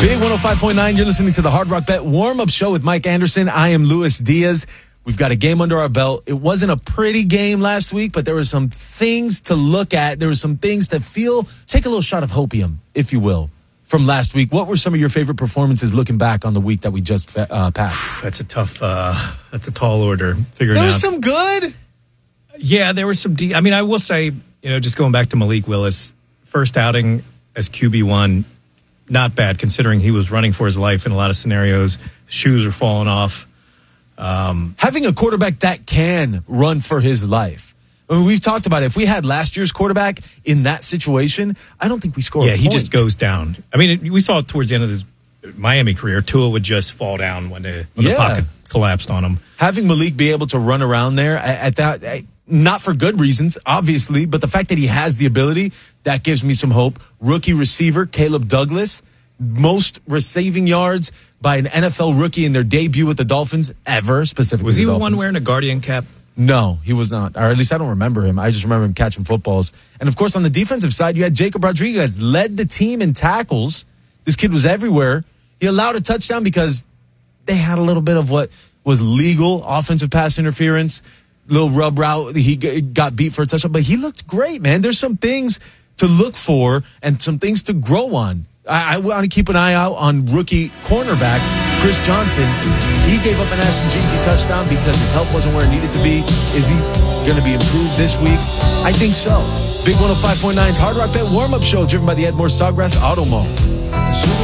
Big 105.9, you're listening to the Hard Rock Bet warm-up show with Mike Anderson. I am Luis Diaz. We've got a game under our belt. It wasn't a pretty game last week, but there were some things to look at. There were some things to take a little shot of hopium, if you will, from last week. What were some of your favorite performances looking back on the week that we just passed? That's a tall order figuring out. There was some good. Yeah, there was some I will say, just going back to Malik Willis, first outing as QB1, not bad considering he was running for his life in a lot of scenarios. Shoes are falling off. Having a quarterback that can run for his life. I mean, we've talked about it. If we had last year's quarterback in that situation, I don't think we score a point. He just goes down. I mean, we saw it towards the end of his Miami career. Tua would just fall down when the pocket collapsed on him. Having Malik be able to run around there at that, not for good reasons, obviously, but the fact that he has the ability, that gives me some hope. Rookie receiver, Caleb Douglas, most receiving yards by an NFL rookie in their debut with the Dolphins ever, specifically. Was he the the Dolphins. one wearing a Guardian cap? No, he was not. Or at least I don't remember him. I just remember him catching footballs. And, of course, on the defensive side, you had Jacob Rodriguez, led the team in tackles. This kid was everywhere. He allowed a touchdown because they had a little bit of what was legal offensive pass interference, little rub route. He got beat for a touchdown. But he looked great, man. There's some things to look for and some things to grow on. I want to keep an eye out on rookie cornerback Chris Johnson. He gave up an Ashton Jeanty touchdown because his health wasn't where it needed to be. Is he going to be improved this week? I think so. Big 105.9's Hard Rock Bet warm-up show driven by the Edmore Sawgrass Auto Mall.